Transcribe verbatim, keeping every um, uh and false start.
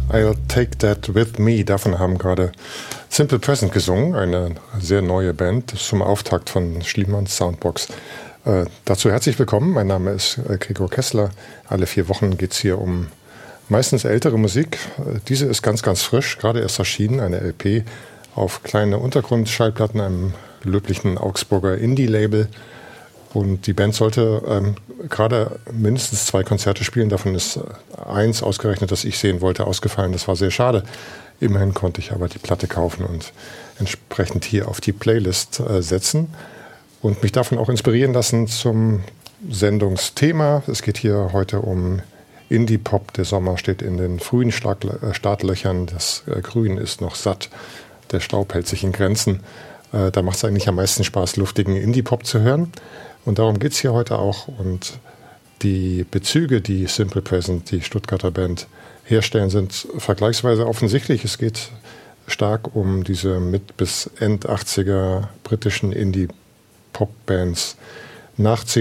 I'll Take That With Me. Davon haben gerade Simple Present gesungen, eine sehr neue Band zum Auftakt von Schliemanns Soundbox. Äh, dazu herzlich willkommen. Mein Name ist äh, Gregor Kessler. Alle vier Wochen geht es hier um meistens ältere Musik. Äh, diese ist ganz, ganz frisch, gerade erst erschienen, eine L P auf kleine Untergrundschallplatten, einem löblichen Augsburger Indie-Label. Und die Band sollte ähm, gerade mindestens zwei Konzerte spielen. Davon ist eins ausgerechnet, das ich sehen wollte, ausgefallen. Das war sehr schade. Immerhin konnte ich aber die Platte kaufen und entsprechend hier auf die Playlist äh, setzen und mich davon auch inspirieren lassen zum Sendungsthema. Es geht hier heute um Indie-Pop. Der Sommer steht in den frühen Schlag- äh, Startlöchern. Das äh, Grün ist noch satt. Der Staub hält sich in Grenzen. Äh, da macht es eigentlich am meisten Spaß, luftigen Indie-Pop zu hören. Und darum geht es hier heute auch. Und die Bezüge, die Simple Present, die Stuttgarter Band, herstellen, sind vergleichsweise offensichtlich. Es geht stark um diese Mit- bis End-achtziger britischen Indie-Pop-Bands. Nach